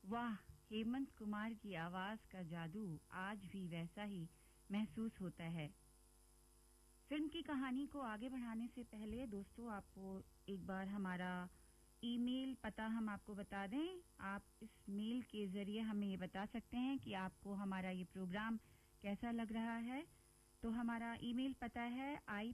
वाह, हेमंत कुमार की आवाज का जादू आज भी वैसा ही महसूस होता है। फिल्म की कहानी को आगे बढ़ाने से पहले दोस्तों आपको एक बार हमारा ईमेल पता हम आपको बता दें। आप इस मेल के जरिए हमें ये बता सकते हैं कि आपको हमारा ये प्रोग्राम कैसा लग रहा है। तो हमारा ईमेल पता है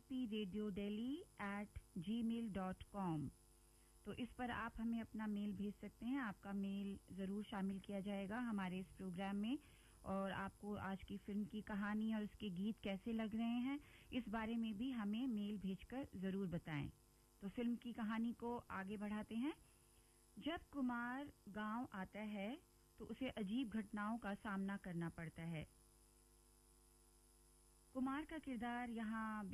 ipradiodeli@gmail.com। तो इस पर आप हमें अपना मेल भेज सकते हैं। आपका मेल जरूर शामिल किया जाएगा हमारे इस प्रोग्राम में, और आपको आज की फिल्म की कहानी और उसके गीत कैसे लग रहे हैं इस बारे में भी हमें मेल भेजकर जरूर बताएं। तो फिल्म की कहानी को आगे बढ़ाते हैं। जब कुमार गांव आता है तो उसे अजीब घटनाओं का सामना करना पड़ता है। कुमार का किरदार यहाँ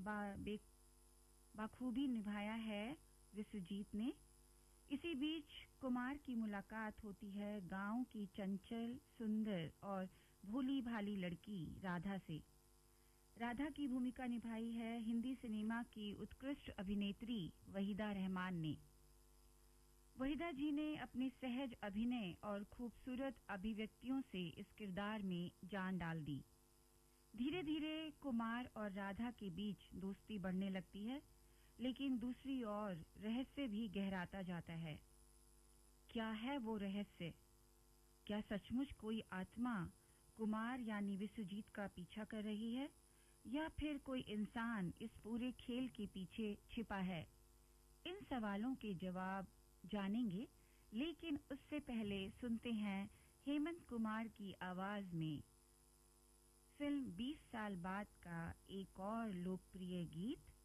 बाखूबी निभाया है विश्वजीत ने। इसी बीच कुमार की मुलाकात होती है गांव की चंचल, सुंदर और भोली भाली लड़की राधा से। राधा की भूमिका निभाई है हिंदी सिनेमा की उत्कृष्ट अभिनेत्री वहीदा रहमान ने। वहीदा जी ने अपने सहज अभिनय और खूबसूरत अभिव्यक्तियों से इस किरदार में जान डाल दी। धीरे धीरे कुमार और राधा के बीच दोस्ती बढ़ने लगती है, लेकिन दूसरी ओर रहस्य भी गहराता जाता है। क्या है वो रहस्य? क्या सचमुच कोई आत्मा कुमार यानी विश्वजीत का पीछा कर रही है, या फिर कोई इंसान इस पूरे खेल के पीछे छिपा है? इन सवालों के जवाब जानेंगे, लेकिन उससे पहले सुनते हैं हेमंत कुमार की आवाज में फिल्म 20 साल बाद का एक और लोकप्रिय गीत